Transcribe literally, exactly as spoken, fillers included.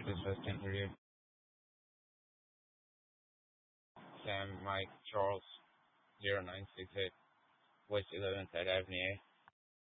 this first interview. Sam Mike Charles zero nine six eight West eleventh at Avenue A.